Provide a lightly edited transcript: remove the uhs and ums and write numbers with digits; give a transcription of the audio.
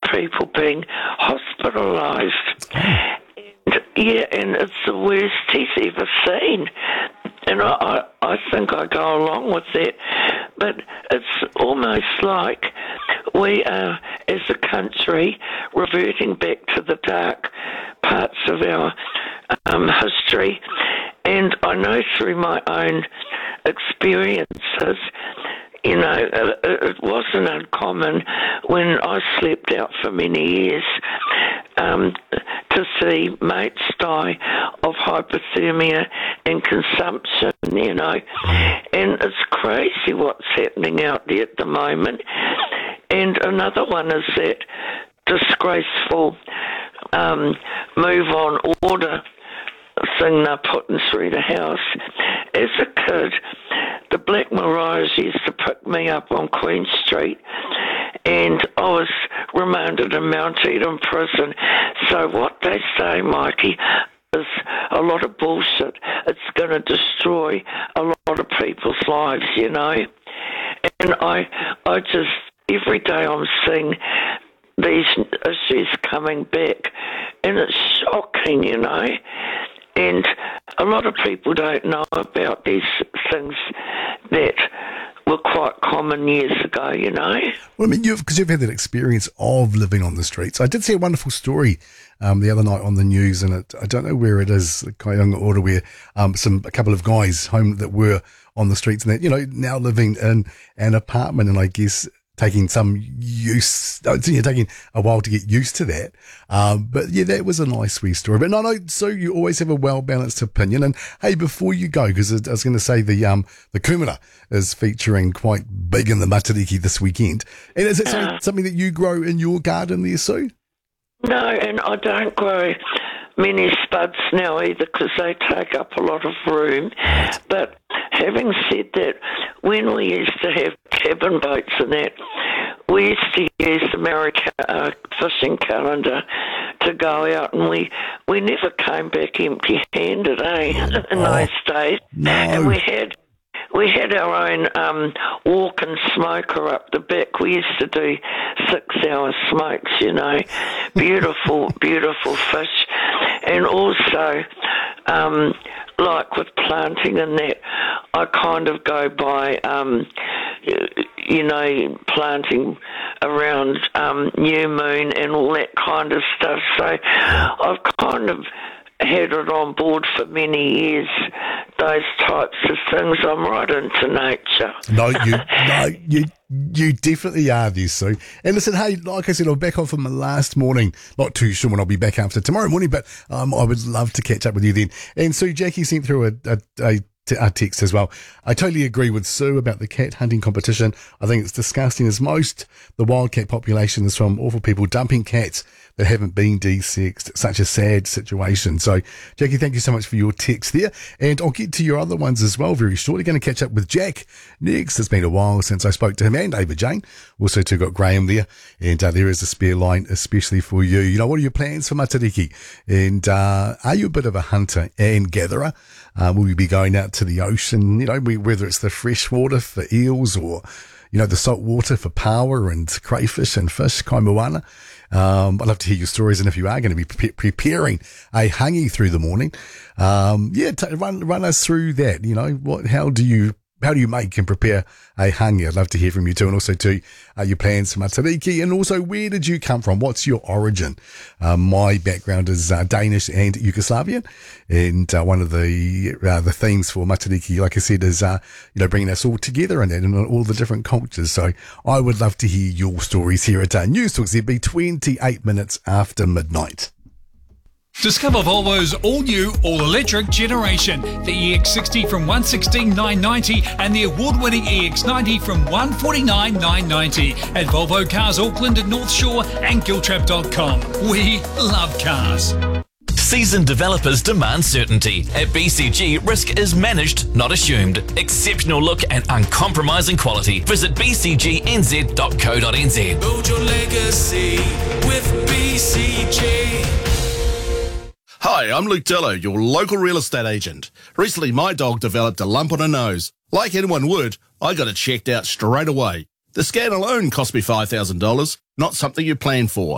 people being hospitalised. And it's the worst he's ever seen. And I think I go along with that. But it's almost like we are, as a country, reverting back to the dark parts of our history. And I know through my own experiences, you know, it wasn't uncommon when I slept out for many years to see mates die of hypothermia and consumption, you know. And it's crazy what's happening out there at the moment. And another one is that disgraceful move on order thing they're putting through the house. As a kid, the Black Mariahs used to pick me up on Queen Street, and I was remanded in Mount Eden prison. So what they say, Mikey, is a lot of bullshit. It's going to destroy a lot of people's lives, you know. And I just, every day I'm seeing these issues coming back, and it's shocking, you know. And a lot of people don't know about these things that were quite common years ago, you know. Well, I mean, because you've had that experience of living on the streets. I did see a wonderful story the other night on the news, and I don't know where it is, Kayunga Ora, where a couple of guys home that were on the streets and that, you know, now living in an apartment, and I guess taking a while to get used to that. But yeah, that was a nice wee story. But no, so you always have a well-balanced opinion. And hey, before you go, because I was going to say the kumara is featuring quite big in the Matariki this weekend. And is it something that you grow in your garden there, Sue? No, and I don't grow many spuds now either because they take up a lot of room. But having said that, when we used to have cabin boats and that, we used to use the Marika fishing calendar to go out, and we never came back empty-handed, in those days. No. And we had our own walk and smoker up the back. We used to do 6-hour smokes, you know. Beautiful, beautiful fish. And also, like with planting and that, I kind of go by, you know, planting around new moon and all that kind of stuff. So I've kind of had it on board for many years, those types of things. I'm right into nature. You definitely are there, Sue. And listen, hey, like I said, I'm back on for my last morning. Not too sure when I'll be back after tomorrow morning, but I would love to catch up with you then. And Sue, Jackie sent through a text as well. I totally agree with Sue about the cat hunting competition. I think it's disgusting as most. The wildcat population is from awful people dumping cats that haven't been desexed. Such a sad situation. So, Jackie, thank you so much for your text there. And I'll get to your other ones as well very shortly. Going to catch up with Jack next. It's been a while since I spoke to him, and Ava Jane. Also, too, got Graham there. And there is a spare line, especially for you. You know, what are your plans for Matariki? And are you a bit of a hunter and gatherer? Will you be going out to the ocean, you know, whether it's the fresh water for eels or, you know, the salt water for power and crayfish and fish, kaimuana? I'd love to hear your stories, and if you are going to be preparing a hangi through the morning, run us through that. You know, how do you make and prepare a hangi? I'd love to hear from you too, and also too your plans for Matariki, and also where did you come from? What's your origin? My background is Danish and Yugoslavian, and one of the themes for Matariki, like I said, is bringing us all together and all the different cultures. So I would love to hear your stories here at News Talk ZB, 28 minutes after midnight. Discover Volvo's all-new, all-electric generation. The EX60 from $116,990 and the award-winning EX90 from $149,990 at Volvo Cars Auckland and North Shore and Giltrap.com. We love cars. Seasoned developers demand certainty. At BCG, risk is managed, not assumed. Exceptional look and uncompromising quality. Visit bcgnz.co.nz. Build your legacy with BCG. Hi, I'm Luke Dillo, your local real estate agent. Recently, my dog developed a lump on her nose. Like anyone would, I got it checked out straight away. The scan alone cost me $5,000, not something you plan for.